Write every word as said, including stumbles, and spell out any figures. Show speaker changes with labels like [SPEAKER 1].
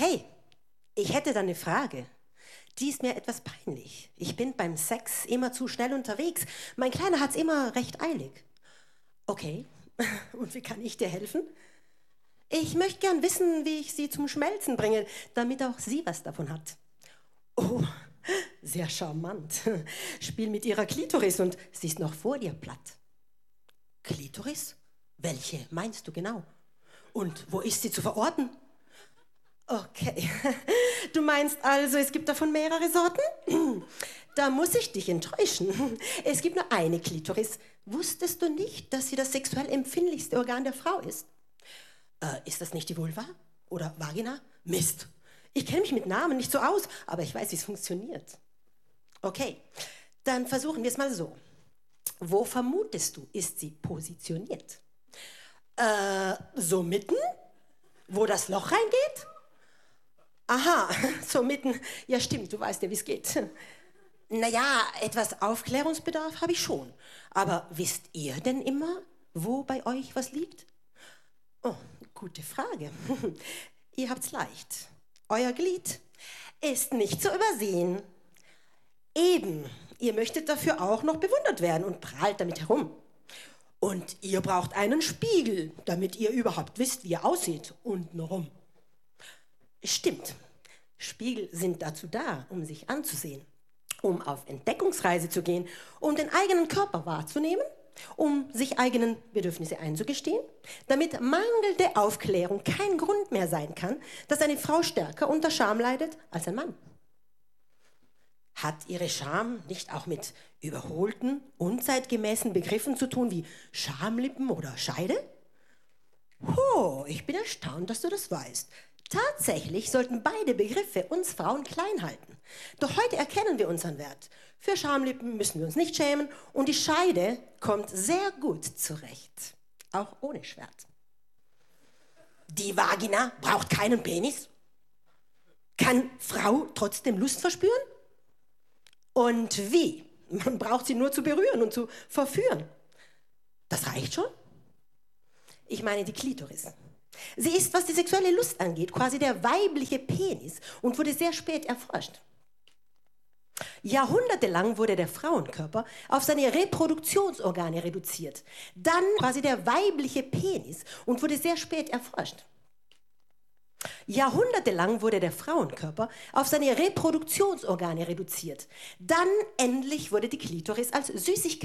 [SPEAKER 1] Hey, ich hätte da eine Frage. Die ist mir etwas peinlich. Ich bin beim Sex immer zu schnell unterwegs. Mein Kleiner hat's immer recht eilig. Okay, und wie kann ich dir helfen? Ich möchte gern wissen, wie ich sie zum Schmelzen bringe, damit auch sie was davon hat. Oh, sehr charmant. Spiel mit ihrer Klitoris und sie ist noch vor dir platt. Klitoris? Welche meinst du genau? Und wo ist sie zu verorten? Okay, du meinst also, es gibt davon mehrere Sorten? Da muss ich dich enttäuschen. Es gibt nur eine Klitoris. Wusstest du nicht, dass sie das sexuell empfindlichste Organ der Frau ist? Äh, ist das nicht die Vulva? Oder Vagina? Mist. Ich kenne mich mit Namen nicht so aus, aber ich weiß, wie es funktioniert. Okay, dann versuchen wir es mal so. Wo vermutest du, ist sie positioniert? Äh, so mitten? Wo das Loch reingeht? Aha, so mitten. Ja, stimmt, du weißt ja, wie es geht. Naja, etwas Aufklärungsbedarf habe ich schon. Aber wisst ihr denn immer, wo bei euch was liegt? Oh, gute Frage. Ihr habt's leicht. Euer Glied ist nicht zu übersehen. Eben, ihr möchtet dafür auch noch bewundert werden und prahlt damit herum. Und ihr braucht einen Spiegel, damit ihr überhaupt wisst, wie ihr aussieht, untenrum. Stimmt, Spiegel sind dazu da, um sich anzusehen, um auf Entdeckungsreise zu gehen, um den eigenen Körper wahrzunehmen, um sich eigenen Bedürfnisse einzugestehen, damit mangelnde Aufklärung kein Grund mehr sein kann, dass eine Frau stärker unter Scham leidet als ein Mann. Hat ihre Scham nicht auch mit überholten, unzeitgemäßen Begriffen zu tun wie Schamlippen oder Scheide? Oh, ich bin erstaunt, dass du das weißt. Tatsächlich sollten beide Begriffe uns Frauen klein halten. Doch heute erkennen wir unseren Wert. Für Schamlippen müssen wir uns nicht schämen und die Scheide kommt sehr gut zurecht. Auch ohne Schwert. Die Vagina braucht keinen Penis? Kann Frau trotzdem Lust verspüren? Und wie? Man braucht sie nur zu berühren und zu verführen. Das reicht schon? Ich meine die Klitoris. Sie ist, was die sexuelle Lust angeht, quasi der weibliche Penis und wurde sehr spät erforscht. Jahrhundertelang wurde der Frauenkörper auf seine Reproduktionsorgane reduziert. Dann quasi der weibliche Penis und wurde sehr spät erforscht. Jahrhundertelang wurde der Frauenkörper auf seine Reproduktionsorgane reduziert. Dann endlich wurde die Klitoris als Süßigkeit